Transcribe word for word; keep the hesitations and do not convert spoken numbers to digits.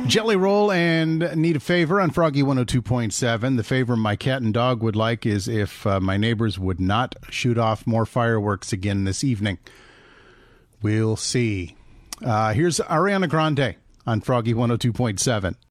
Jelly Roll and Need a Favor on Froggy one oh two point seven. The favor my cat and dog would like is if uh, my neighbors would not shoot off more fireworks again this evening. We'll see. Uh, here's Ariana Grande on Froggy one oh two point seven.